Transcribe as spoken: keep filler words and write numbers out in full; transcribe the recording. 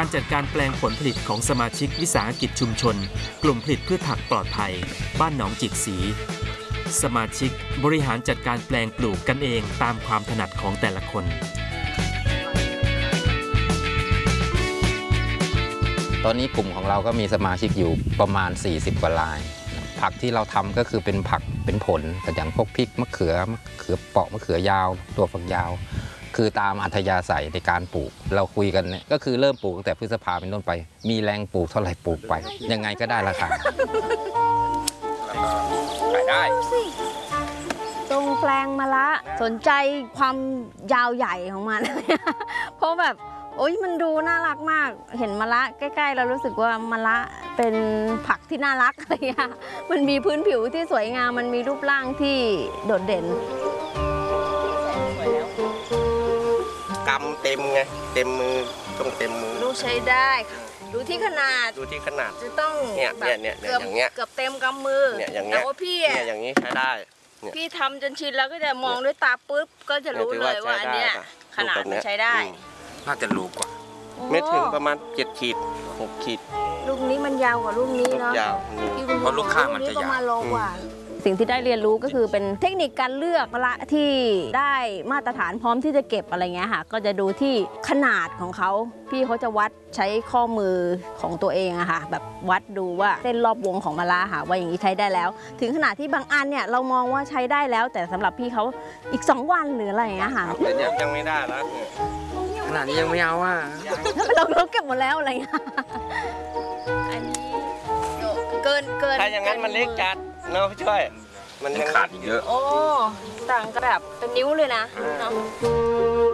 การจัดการแปลงผลผลิตของสมาชิกวิสาหกิจชุมชนกลุ่มผลิตพืชผักปลอดภัยบ้านหนองจิกสีสมาชิกบริหารจัดการแปลงปลูกกันเองตามความถนัดของแต่ละคนตอนนี้กลุ่มของเราก็มีสมาชิกอยู่ประมาณสี่สิบกว่ารายผักที่เราทำก็คือเป็นผักเป็นผลอย่างพวกพริกมะเขือมะเขือเปาะมะเขือยาวตัวฝักยาวคือตามอัธยาศัยในการปลูกเราคุยกันเนี่ยก็คือเริ่มปลูกตั้งแต่พฤษภาเป็นต้นไปมีแรงปลูกเท่าไหร่ปลูกไปยังไงก็ได้ราคาขายได้ตรงแปลงมะละสนใจความยาวใหญ่ของมัน เพราะแบบโอ๊ยมันดูน่ารักมากเห็นมะละใกล้ๆเรารู้สึกว่ามะละเป็นผักที่น่ารักอะไรอย่างเงี้ยมันมีพื้นผิวที่สวยงามมันมีรูปร่างที่โดดเด่นกำเต็มไงเต็มมือต้องเต็มมือลูกใช้ได้ดูที่ขนาดดูที่ขนาดจะต้องเนี่ยเนี่ยเนี่ยอย่างเงี้ยเกือบเต็มกำมือเนี่ยอย่างเงี้ยแต่ว่าพี่เนี่ยอย่างนี้ใช้ได้พี่ทำจนชินแล้วก็จะมองด้วยตาปุ๊บก็จะรู้เลยว่าอันเนี้ยขนาดมันใช้ได้น่าจะรู้กว่าไม่ถึงประมาณเจ็ดขีดหกขีดลูกนี้มันยาวกว่าลูกนี้เนาะเพราะลูกข้างมันจะยาวสิ่งที่ได้เรียนรู้ก็คือเป็นเทคนิคการเลือกมะละที่ได้มาตรฐานพร้อมที่จะเก็บอะไรเงี้ยค่ะก็จะดูที่ขนาดของเขาพี่เขาจะวัดใช้ข้อมือของตัวเองอะค่ะแบบวัดดูว่าเส้นรอบวงของมะละค่ะว่าอย่างนี้ใช้ได้แล้วถึงขนาดที่บางอันเนี่ยเรามองว่าใช้ได้แล้วแต่สำหรับพี่เขาอีกสองวันหรืออะไรอย่างเงี้ยค่ะแต่ยังไม่ได้แล้วขนาดนี้ยังไม่เอาว่าเราเราเก็บหมดแล้วอะไรเงี้ยอันนี้เกินเกินถ้าอย่างนั้นมันเล็กจัดเนาะพี่ช่วยมันยังขาดเยอะโอ้ต่างกันแบบเป็นนิ้วเลยนะเนาะ